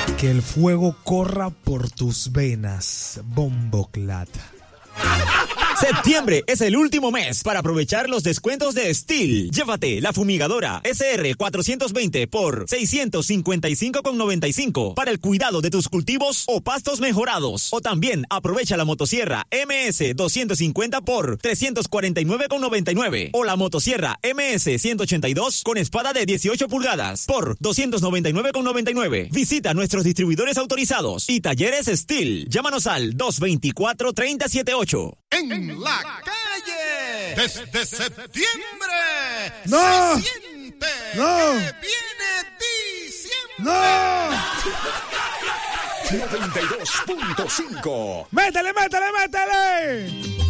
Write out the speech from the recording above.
Que el fuego corra por tus venas, Bomboclat. Septiembre es el último mes para aprovechar los descuentos de Steel. Llévate la fumigadora SR 420 por $655,95 para el cuidado de tus cultivos o pastos mejorados. O también aprovecha la motosierra MS 250 por $349,99 o la motosierra MS 182 con espada de 18 pulgadas por $299,99. Visita nuestros distribuidores autorizados y talleres Steel. Llámanos al 224-3078. En la calle, desde septiembre, ¡no! se siente ¡no! que viene diciembre. ¡No! 92.5. ¡Métele, métele, métele!